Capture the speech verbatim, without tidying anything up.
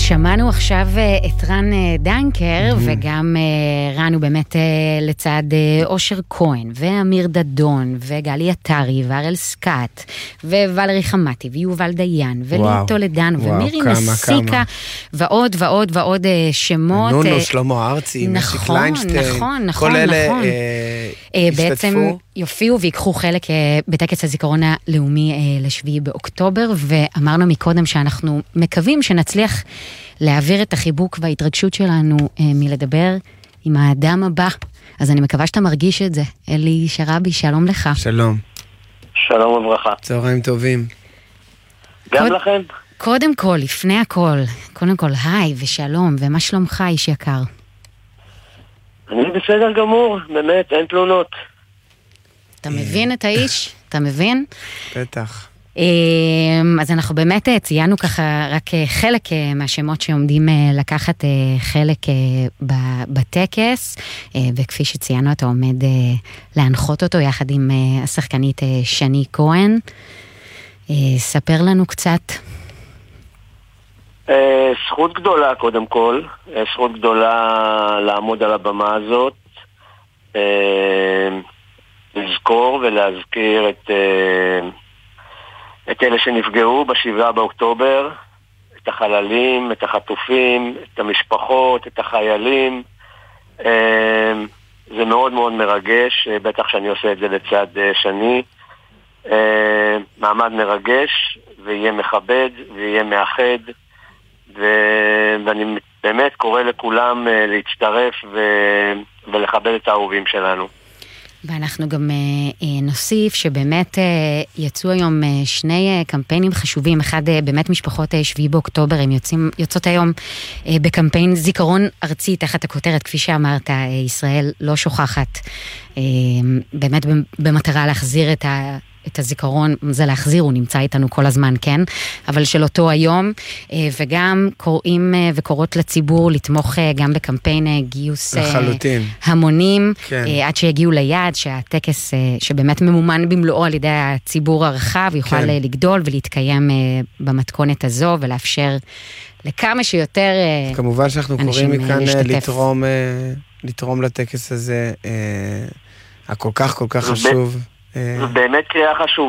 שמענו עכשיו את רן דנקר, וגם רן הוא באמת לצד אושר כהן, ואמיר דדון, וגלי עטרי, וארל סקאט, וולרי חמתי, ויובל דיין, ולי טולדנו, ומירי נסיקה, ועוד ועוד ועוד שמות. נונו, שלמה ארצי, משי קליינשטיין. נכון, נכון, כל אלה נכון. בעצם יופיעו ויקחו חלק בטקס הזיכרון הלאומי לשביעי באוקטובר, ואמרנו מקודם שאנחנו מקווים שנצליח להעביר את החיבוק וההתרגשות שלנו מלדבר עם האדם הבא. אז אני מקווה שאתה מרגיש את זה. אלי שרבי, שלום לך. שלום. שלום וברכה. צהריים טובים. גם קוד... לכם. קודם כל, לפני הכל, קודם כל, היי ושלום, ומה שלומך, איש יקר? אני בסדר גמור, באמת, אין תלונות. אתה מבין את האיש? אתה מבין? בטח. אז אנחנו באמת ציינו ככה רק חלק מהשמות שעומדים לקחת חלק בטקס, וכפי שציינו אתה עומד להנחות אותו יחד עם השחקנית שני כהן. ספר לנו קצת. זכות גדולה קודם כל, זכות גדולה לעמוד על הבמה הזאת, לזכור ולהזכיר את את אלה שנפגעו בשבעה באוקטובר, את החללים, את החטופים, את המשפחות, את החיילים. זה מאוד מאוד מרגש, בטח שאני עושה את זה לצד שני. מעמד מרגש, ויהיה מכבד, ויהיה מאחד, ואני באמת קורא לכולם להצטרף ולכבד את האהובים שלנו. ואנחנו גם נוסיף שבאמת יצאו היום שני קמפיינים חשובים, אחד באמת משפחות שביעי באוקטובר, הם יוצאים, יוצאות היום בקמפיין זיכרון ארצי תחת הכותרת, כפי שאמרת, ישראל לא שוכחת, באמת במטרה להחזיר את ה... את הזיכרון, זה להחזיר, הוא נמצא איתנו כל הזמן, כן? אבל של אותו היום, וגם קוראים וקוראות לציבור לתמוך גם בקמפיין גיוס לחלוטין. המונים, כן. עד שיגיעו ליעד, שהטקס שבאמת ממומן במלואו על ידי הציבור הרחב, יוכל כן. לגדול ולהתקיים במתכונת הזו, ולאפשר לכמה שיותר כמובן שאנחנו קוראים מכאן לתרום, לתרום לטקס הזה, הכל כך כל כך חשוב. זו באמת קריאה חשובה.